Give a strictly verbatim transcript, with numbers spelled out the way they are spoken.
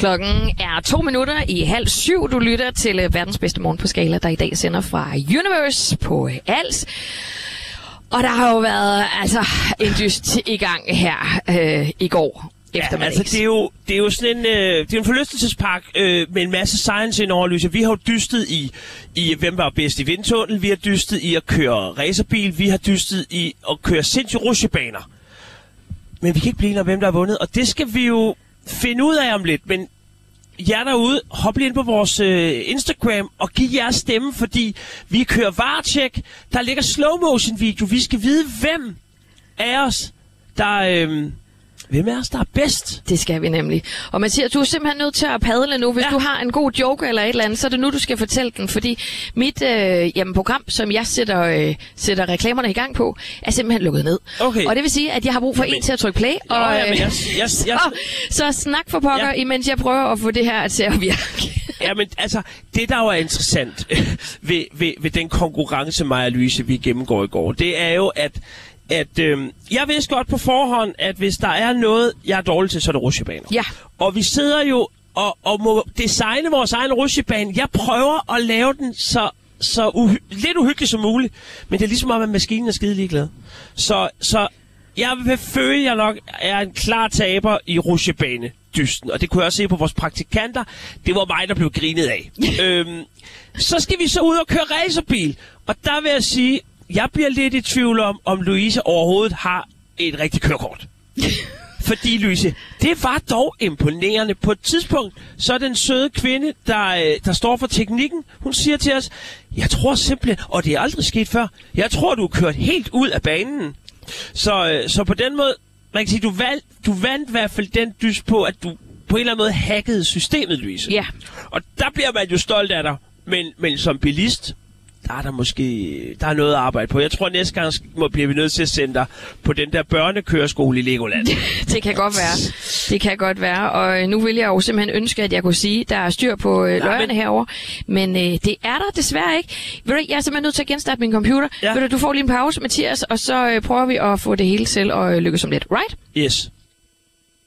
Klokken er to minutter i halv syv. Du lytter til verdens bedste morgen på Skala, der i dag sender fra Universe på Als. Og der har jo været altså en dyst i gang her øh, i går. Ja, altså det er jo, det er jo sådan en, øh, det er en forlystelsespark øh, med en masse science indover, Louise. Vi har jo dystet i, i hvem var bedst i vindtunnel, vi har dystet i at køre racerbil, vi har dystet i at køre sindssyge rutsjebaner. Men vi kan ikke blive enige om, hvem der har vundet, og det skal vi jo finde ud af om lidt. Men jer derude, hop lige ind på vores øh, Instagram og giv jeres stemme, fordi vi kører varetjek. Der ligger slow motion video. Vi skal vide, hvem af os, der... Øh, Hvem er os, der er bedst? Det skal vi nemlig. Og Mathias, du er simpelthen nødt til at padle nu. Hvis ja. du har en god joke eller et eller andet, så er det nu, du skal fortælle den. Fordi mit øh, jamen, program, som jeg sætter, øh, sætter reklamerne i gang på, er simpelthen lukket ned. Okay. Og det vil sige, at jeg har brug for jamen. en til at trykke play. Og, Nå, jamen, jeg, jeg, jeg, så, så snak for pokker, ja. imens jeg prøver at få det her til at virke. Jamen, altså, det der jo er interessant ved, ved, ved den konkurrence, mig og Louise, vi gennemgår i går, det er jo, at at øh, jeg vidste godt på forhånd, at hvis der er noget, jeg er dårlig til, så er det rutsjebaner. Ja. Og vi sidder jo og, og må designe vores egen rutsjebane. Jeg prøver at lave den så, så uhy- lidt uhyggelig som muligt, men det er ligesom om, at maskinen er skide ligeglad. Så, så jeg vil føle, at jeg nok er en klar taber i rutsjebanedysten. Og det kunne jeg også se på vores praktikanter. Det var mig, der blev grinet af. øhm, så skal vi så ud og køre racerbil. Og der vil jeg sige... Jeg bliver lidt i tvivl om, om Louise overhovedet har et rigtigt kørekort. Fordi, Louise, det var dog imponerende. På et tidspunkt, så er den søde kvinde, der, der står for teknikken, hun siger til os, jeg tror simpelthen, og det er aldrig sket før, jeg tror, du har kørt helt ud af banen. Så, så på den måde, man kan sige, du, valg, du vandt i hvert fald den dys på, at du på en eller anden måde hackede systemet, Louise. Ja. Og der bliver man jo stolt af dig, men, men som bilist... Der er der måske der er noget at arbejde på. Jeg tror, næste gang må, bliver vi nødt til at sende dig på den der børnekøreskole i Legoland. Det kan godt være. Det kan godt være. Og nu vil jeg jo simpelthen ønske, at jeg kunne sige, at der er styr på øh, løjerne men... herovre. Men øh, det er der desværre ikke. Ved du, jeg er simpelthen nødt til at genstarte min computer. Ja. Ved du, du får lige en pause, Mathias, og så øh, prøver vi at få det hele til at øh, lykkes om lidt. Right? Yes.